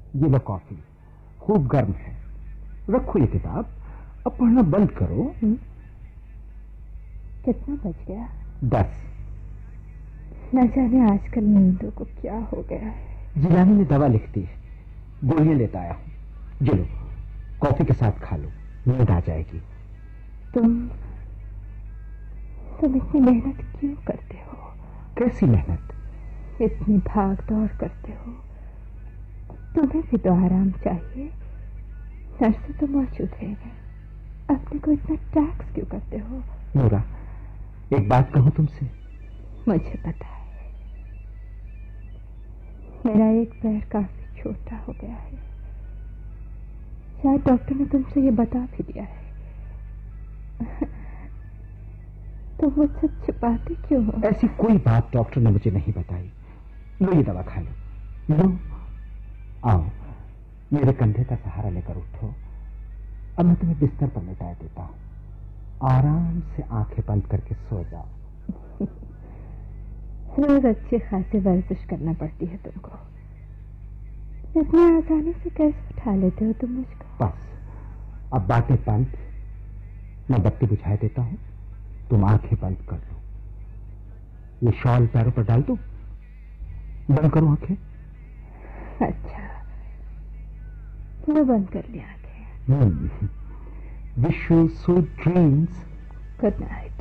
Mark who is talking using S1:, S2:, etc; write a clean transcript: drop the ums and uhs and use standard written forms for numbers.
S1: ये लो कॉफी, खूब गर्म है। रखो ये किताब, अब पढ़ना बंद करो।
S2: कितना बज गया?
S1: 10।
S2: न जाने आजकल नींदों को क्या हो गया है।
S1: जिलानी ने दवा लिख दी है, गोलियां लेता आया हूं। ये लो, कॉफी के साथ खा लो, नींद आ जाएगी।
S2: तुम इतनी मेहनत क्यों करते हो?
S1: कैसी मेहनत?
S2: इतनी भाग दौड़ करते हो, तुम्हें भी तो आराम चाहिए। नर्सें तो मौजूद है, अपने को इतना टैक्स क्यों करते हो?
S1: नूरा, एक बात कहूं तुमसे?
S2: मुझे पता है, मेरा एक पैर काफी छोटा हो गया है। शायद डॉक्टर ने तुमसे ये बता भी दिया है। तुम मुझसे छिपाते क्यों हो?
S1: ऐसी कोई बात डॉक्टर ने मुझे नहीं बताई। लो ये दवा खा लो। लो, आओ, मेरे कंधे का सहारा लेकर उठो। अब मैं तुम्हें बिस्तर पर लेटा देता हूं। आराम से आंखें बंद करके सो जाओ।
S2: रोज अच्छी खासी वर्जिश करना पड़ती है तुमको। इतनी आसानी से कैसे उठा लेते हो तुम मुझको?
S1: बस, अब बातें बंद। मैं बत्ती बुझा देता हूं, तुम आंखें बंद कर लो। ये शॉल पैरों पर डाल दो, बंद करो आंखें।
S2: अच्छा, मैं बंद कर लिया आंखें।
S1: Wish you sweet dreams.
S2: Good night.